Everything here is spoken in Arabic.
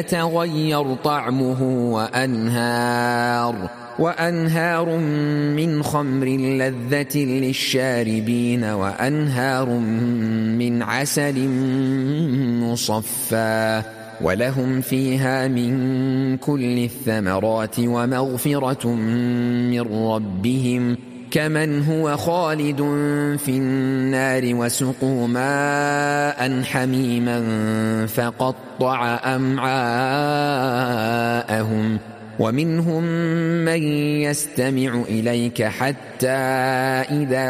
يتغير طعمه وأنهار من خمر لذة للشاربين وأنهار من عسل مصفى ولهم فيها من كل الثمرات ومغفرة من ربهم كمن هو خالد في النار وسقوا ماء حميما فقطع أمعاءهم ومنهم من يستمع إليك حتى إذا